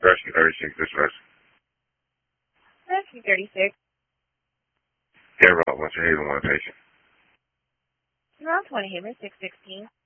Rescue 36, dismiss. Rescue 36. Air Route 1 to Haven 1 patient. Route 20 Haven 616.